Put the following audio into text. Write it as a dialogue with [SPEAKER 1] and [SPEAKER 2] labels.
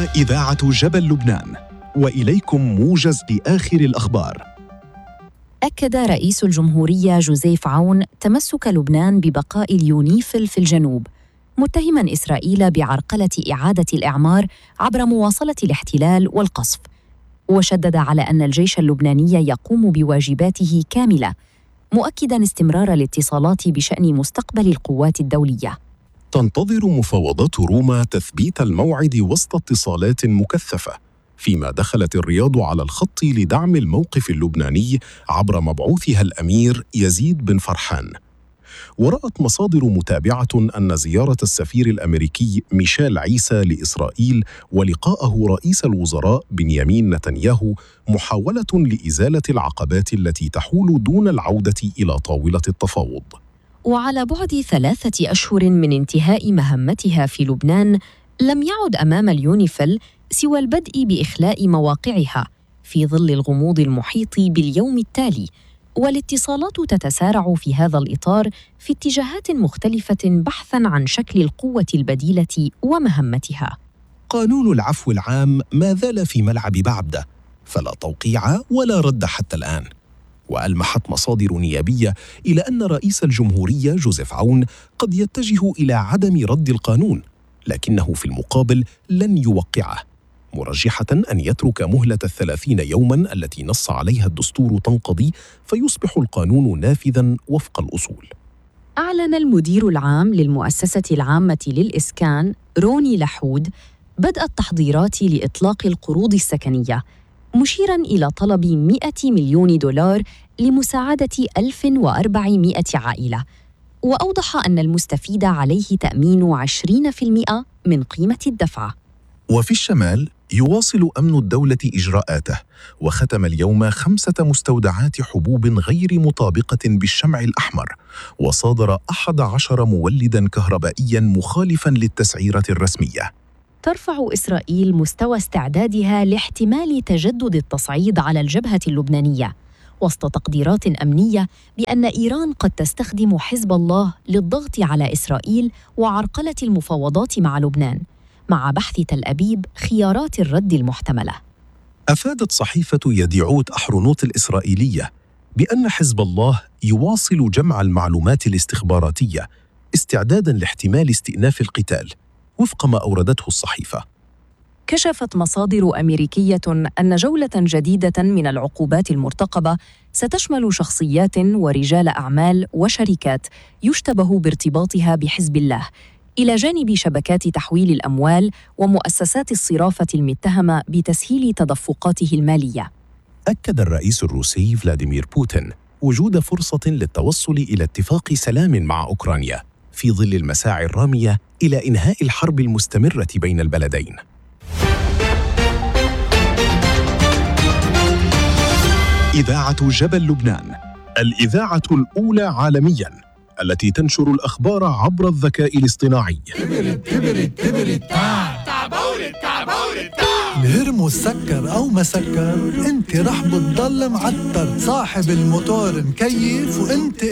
[SPEAKER 1] هنا إذاعة جبل لبنان، وإليكم موجز لآخر الأخبار.
[SPEAKER 2] أكد رئيس الجمهورية جوزيف عون تمسك لبنان ببقاء اليونيفيل في الجنوب، متهماً إسرائيل بعرقلة إعادة الإعمار عبر مواصلة الاحتلال والقصف، وشدد على أن الجيش اللبناني يقوم بواجباته كاملة، مؤكداً استمرار الاتصالات بشأن مستقبل القوات الدولية.
[SPEAKER 1] تنتظر مفاوضات روما تثبيت الموعد وسط اتصالات مكثفة، فيما دخلت الرياض على الخط لدعم الموقف اللبناني عبر مبعوثها الأمير يزيد بن فرحان. ورأت مصادر متابعة أن زيارة السفير الأمريكي ميشيل عيسى لإسرائيل ولقاءه رئيس الوزراء بنيامين نتنياهو محاولة لإزالة العقبات التي تحول دون العودة إلى طاولة التفاوض.
[SPEAKER 2] وعلى بعد 3 أشهر من انتهاء مهمتها في لبنان، لم يعد أمام اليونيفيل سوى البدء بإخلاء مواقعها في ظل الغموض المحيط باليوم التالي، والاتصالات تتسارع في هذا الإطار في اتجاهات مختلفة بحثاً عن شكل القوة البديلة ومهمتها.
[SPEAKER 3] قانون العفو العام ما زال في ملعب بعبدة، فلا توقيع ولا رد حتى الآن. وألمحت مصادر نيابية إلى أن رئيس الجمهورية جوزيف عون قد يتجه إلى عدم رد القانون، لكنه في المقابل لن يوقعه، مرجحة أن يترك مهلة 30 يوماً التي نص عليها الدستور تنقضي، فيصبح القانون نافذاً وفق الأصول.
[SPEAKER 2] أعلن المدير العام للمؤسسة العامة للإسكان روني لحود بدء التحضيرات لإطلاق القروض السكنية، مشيراً إلى طلب 100 مليون دولار لمساعدة 1400 عائلة، وأوضح أن المستفيد عليه تأمين 20% من قيمة الدفعة.
[SPEAKER 3] وفي الشمال يواصل أمن الدولة إجراءاته، وختم اليوم 5 مستودعات حبوب غير مطابقة بالشمع الأحمر، وصادر 11 مولداً كهربائياً مخالفاً للتسعيرة الرسمية.
[SPEAKER 2] ترفع إسرائيل مستوى استعدادها لاحتمال تجدد التصعيد على الجبهة اللبنانية، وسط تقديرات أمنية بأن إيران قد تستخدم حزب الله للضغط على إسرائيل وعرقلة المفاوضات مع لبنان، مع بحث تل أبيب خيارات الرد المحتملة.
[SPEAKER 3] أفادت صحيفة يديعوت أحرنوت الإسرائيلية بأن حزب الله يواصل جمع المعلومات الاستخباراتية استعداداً لاحتمال استئناف القتال، وفق ما أوردته الصحيفة.
[SPEAKER 2] كشفت مصادر أمريكية أن جولة جديدة من العقوبات المرتقبة ستشمل شخصيات ورجال أعمال وشركات يشتبه بارتباطها بحزب الله، إلى جانب شبكات تحويل الأموال ومؤسسات الصرافة المتهمة بتسهيل تدفقاته المالية.
[SPEAKER 3] أكد الرئيس الروسي فلاديمير بوتين وجود فرصة للتوصل إلى اتفاق سلام مع أوكرانيا في ظل المساعي الرامية إلى إنهاء الحرب المستمرة بين البلدين.
[SPEAKER 1] إذاعة جبل لبنان، الإذاعة الأولى عالمياً التي تنشر الأخبار عبر الذكاء الاصطناعي.
[SPEAKER 4] الهرمو سكر أو ما سكر، انت رح بتضل معتر، صاحب الموتور مكيف وانت